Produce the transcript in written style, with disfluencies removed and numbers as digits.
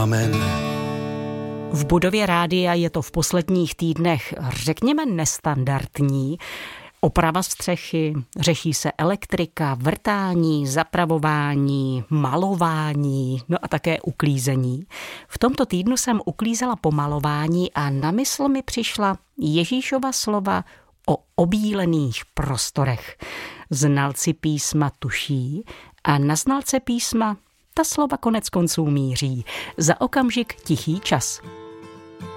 Amen. V budově rádia je to v posledních týdnech, řekněme, nestandardní. Oprava střechy, řeší se elektrika, vrtání, zapravování, malování, no a také uklízení. V tomto týdnu jsem uklízela po malování a na mysl mi přišla Ježíšova slova o obílených prostorech. Znalci písma tuší a na znalce písma ta slova konec konců míří. Za okamžik tichý čas.